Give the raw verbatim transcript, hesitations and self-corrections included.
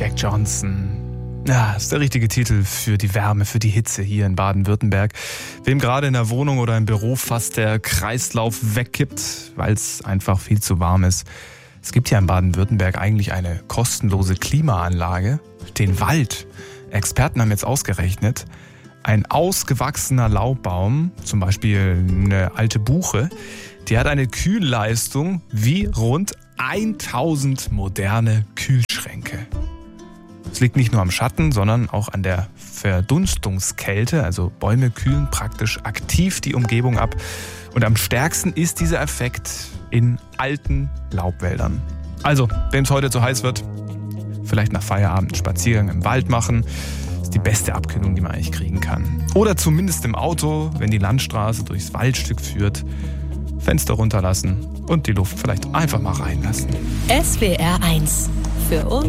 Jack Johnson. Ja, ist der richtige Titel für die Wärme, für die Hitze hier in Baden-Württemberg. Wem gerade in der Wohnung oder im Büro fast der Kreislauf wegkippt, weil es einfach viel zu warm ist. Es gibt ja in Baden-Württemberg eigentlich eine kostenlose Klimaanlage, den Wald. Experten haben jetzt ausgerechnet, ein ausgewachsener Laubbaum, zum Beispiel eine alte Buche, die hat eine Kühlleistung wie rund tausend moderne Kühlschränke. Es liegt nicht nur am Schatten, sondern auch an der Verdunstungskälte. Also Bäume kühlen praktisch aktiv die Umgebung ab. Und am stärksten ist dieser Effekt in alten Laubwäldern. Also, wem es heute zu heiß wird, vielleicht nach Feierabend einen Spaziergang im Wald machen. Das ist die beste Abkühlung, die man eigentlich kriegen kann. Oder zumindest im Auto, wenn die Landstraße durchs Waldstück führt, Fenster runterlassen und die Luft vielleicht einfach mal reinlassen. S W R eins für uns.